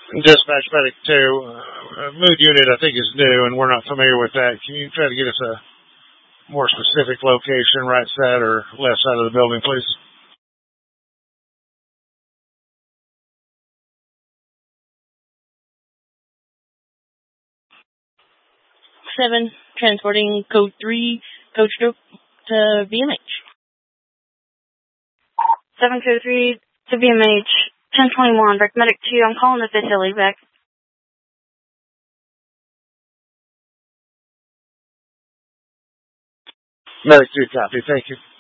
Dispatch Medic 2. Mood unit, I think, is new, and we're not familiar with that. Can you try to get us a more specific location, right side or left side of the building, please? 7, transporting code 3, Coach Group to VMH. 7 code 3 to VMH, 1021, Rec Medic 2, I'm calling the facility back. Medic 2, copy, thank you.